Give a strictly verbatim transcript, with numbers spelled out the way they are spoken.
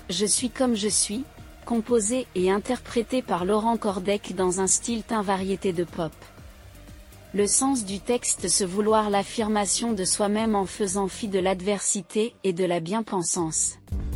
Je suis comme je suis, composé et interprété par Laurent Cordec dans un style teint variété de pop. Le sens du texte: se vouloir l'affirmation de soi-même en faisant fi de l'adversité et de la bien-pensance.